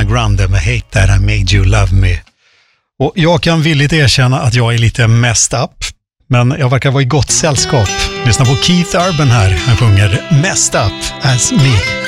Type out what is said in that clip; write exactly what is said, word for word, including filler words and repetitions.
Grande med Hate That I Made You Love Me. Och jag kan villigt erkänna att jag är lite messed up, men jag verkar vara i gott sällskap. Lyssna på Keith Urban här, han sjunger Messed Up As Me.